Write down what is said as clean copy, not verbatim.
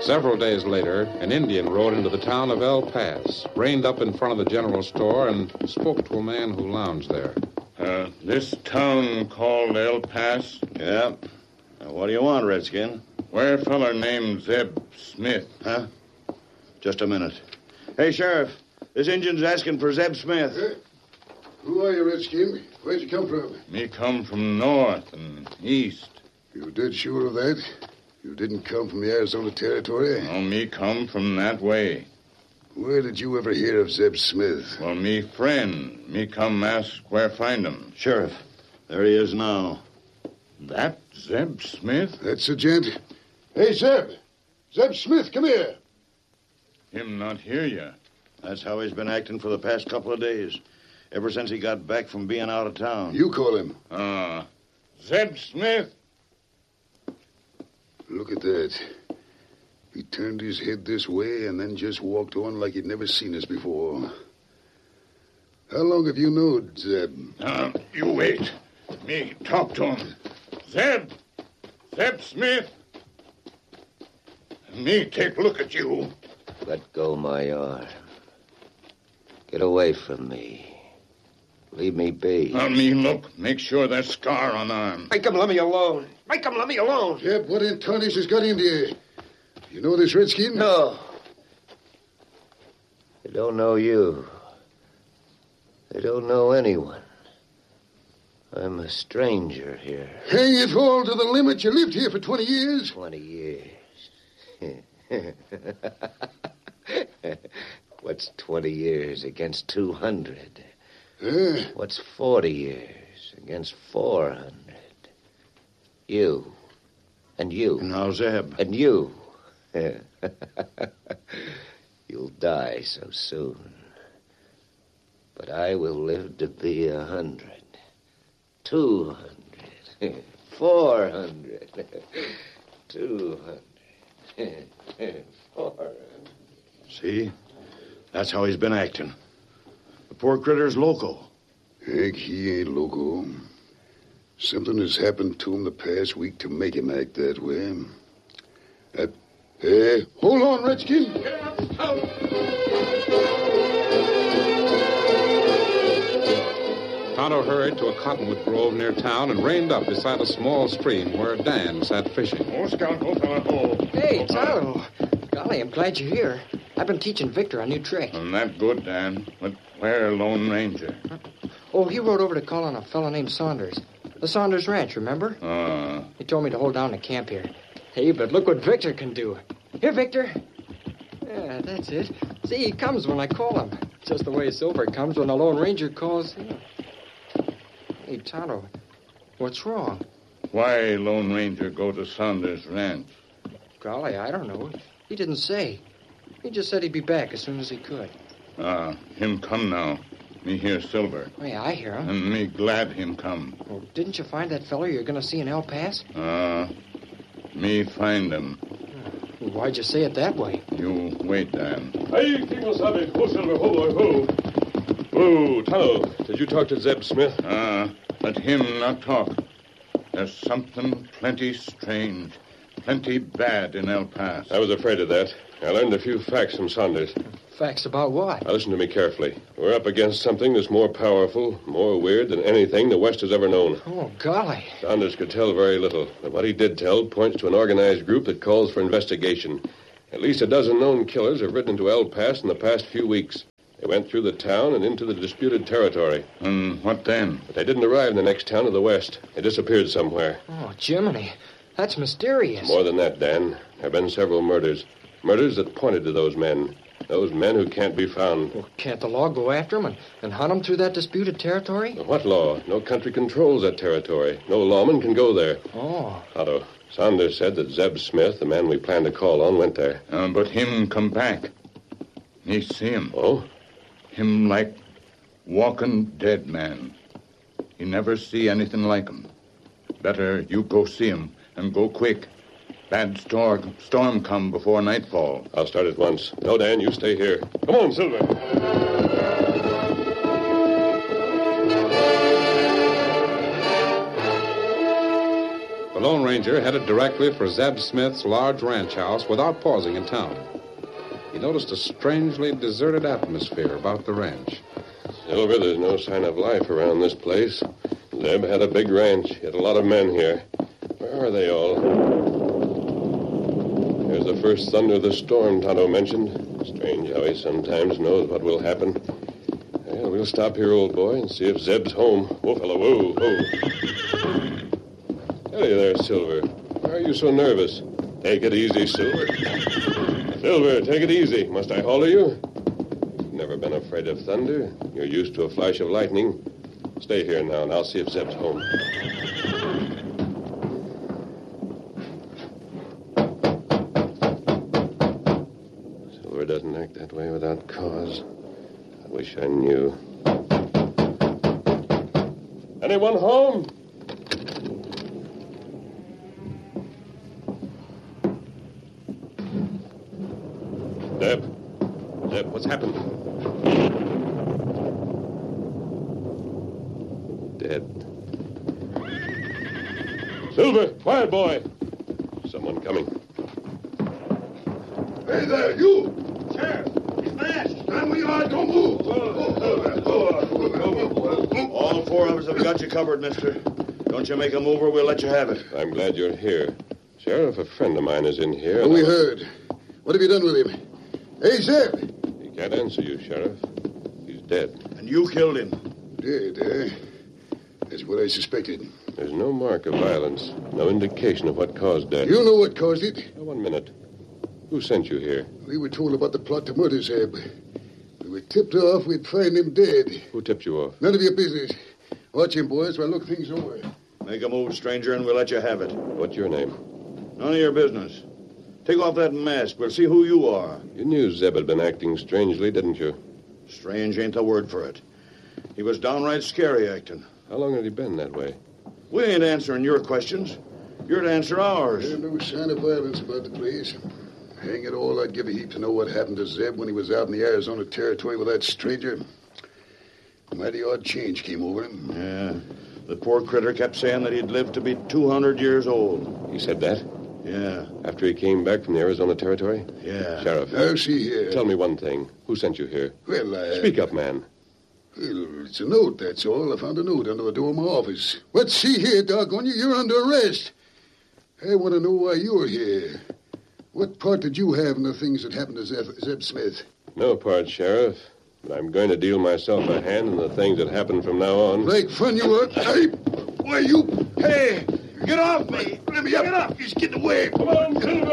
Several days later, an Indian rode into the town of El Paso, reined up in front of the general store, and spoke to a man who lounged there. This town called El Paso? Yeah. Now, what do you want, Redskin? Where a feller named Zeb Smith? Huh? Just a minute. Hey, Sheriff, this Indian's asking for Zeb Smith. Who are you, Redskin? Where'd you come from? Me come from north and east. You dead sure of that? You didn't come from the Arizona Territory? Oh, me come from that way. Where did you ever hear of Zeb Smith? Well, me friend. Me come ask where find him. Sheriff, there he is now. That Zeb Smith? That's the gent. Hey, Zeb. Zeb Smith, come here. Him not hear ya. That's how he's been acting for the past couple of days. Ever since he got back from being out of town. You call him. Zeb Smith. Look at that. He turned his head this way and then just walked on like he'd never seen us before. How long have you known Zeb? You wait. Me talk to him. Zeb Smith. Me take a look at you. Let go my arm. Get away from me. Leave me be. Me look. Make sure that scar on arm. Make him let me alone. Make him let me alone. Zeb, what in tarnish has got into you? You know this Redskin? No. I don't know you. I don't know anyone. I'm a stranger here. Hang it all to the limit. You lived here for 20 years. 20 years. What's 20 years against 200? What's 40 years against 400? You. And you. Now, Zeb. And you. You'll die so soon. But I will live to be 100. 200. 400. 200. 400. See? That's how he's been acting. The poor critter's loco. Heck, he ain't loco. Something has happened to him the past week to make him act that way. Hold on, Redskin. Tonto hurried to a cottonwood grove near town and reined up beside a small stream where Dan sat fishing. Oh, Scout, go, fella, go. Hey, Tonto. Golly, I'm glad you're here. I've been teaching Victor a new trick. Well, that good, Dan. But where Lone Ranger? Oh, he rode over to call on a fellow named Saunders. The Saunders Ranch, remember? He told me to hold down the camp here. Hey, but look what Victor can do. Here, Victor. Yeah, that's it. See, he comes when I call him. Just the way Silver comes when the Lone Ranger calls him. Hey, Tonto, what's wrong? Why Lone Ranger go to Saunders Ranch? Golly, I don't know. He didn't say. He just said he'd be back as soon as he could. Him come now. Me hear Silver. Oh, yeah, I hear him. And me glad him come. Well, didn't you find that fellow you're going to see in El Paso? Me find him. Why'd you say it that way? You wait, Dan. Hey, Kimosabe, ho, Silver, ho, boy, ho. Oh, Tonto, did you talk to Zeb Smith? Let him not talk. There's something plenty strange, plenty bad in El Paso. I was afraid of that. I learned a few facts from Saunders. Facts about what? Now, listen to me carefully. We're up against something that's more powerful, more weird than anything the West has ever known. Oh, golly. Saunders could tell very little, but what he did tell points to an organized group that calls for investigation. At least a dozen known killers have ridden into El Paso in the past few weeks. They went through the town and into the disputed territory. And what then? But they didn't arrive in the next town to the west. They disappeared somewhere. Oh, Jiminy. That's mysterious. More than that, Dan. There have been several murders. Murders that pointed to those men. Those men who can't be found. Well, can't the law go after them and hunt them through that disputed territory? What law? No country controls that territory. No lawman can go there. Oh. Otto, Saunders said that Zeb Smith, the man we planned to call on, went there. But him come back. Me see him. Oh? Him like walking dead man. He never see anything like him. Better you go see him, and go quick. Bad storm come before nightfall. I'll start at once. No, Dan, you stay here. Come on, Silver. The Lone Ranger headed directly for Zeb Smith's large ranch house without pausing in town. He noticed a strangely deserted atmosphere about the ranch. Silver, there's no sign of life around this place. Zeb had a big ranch. He had a lot of men here. Where are they all? There's the first thunder of the storm Tonto mentioned. Strange how he sometimes knows what will happen. Well, we'll stop here, old boy, and see if Zeb's home. Whoa, fella, whoa, whoa. Hey there, Silver. Why are you so nervous? Take it easy, Silver. Silver, take it easy. Must I haul you? You've never been afraid of thunder. You're used to a flash of lightning. Stay here now, and I'll see if Zeb's home. Silver doesn't act that way without cause. I wish I knew. Anyone home? Zeb, what's happened? Dead. Silver, quiet, boy. Someone coming. Hey there, you! Sheriff, he's smashed. Stand where you are, don't move! All four of us have got you covered, mister. Don't you make a move or we'll let you have it. I'm glad you're here. Sheriff, a friend of mine is in here. Well, we heard. What have you done with him? Hey, Zeb! He can't answer you, Sheriff. He's dead. And you killed him. Dead, eh? That's what I suspected. There's no mark of violence, no indication of what caused death. You know what caused it? Oh, 1 minute. Who sent you here? We were told about the plot to murder Zeb. We were tipped off we'd find him dead. Who tipped you off? None of your business. Watch him, boys, while I look things over. Make a move, stranger, and we'll let you have it. What's your name? None of your business. Take off that mask. We'll see who you are. You knew Zeb had been acting strangely, didn't you? Strange ain't the word for it. He was downright scary acting. How long had he been that way? We ain't answering your questions. You're to answer ours. There's no sign of violence about the place. Hang it all, I'd give a heap to know what happened to Zeb when he was out in the Arizona Territory with that stranger. Mighty odd change came over him. Yeah. The poor critter kept saying that he'd live to be 200 years old. He said that? Yeah. After he came back from the Arizona Territory? Yeah. Sheriff. Now, see here. Tell me one thing. Who sent you here? Well, Speak up, man. Well, it's a note, that's all. I found a note under the door of my office. But see here, doggone you, you're under arrest. I want to know why you're here. What part did you have in the things that happened to Zeb Smith? No part, Sheriff. But I'm going to deal myself a hand in the things that happen from now on. Like fun you were. Hey, why you... Hey, get off me. Let me up. Get up. He's getting away. Come on, Silver.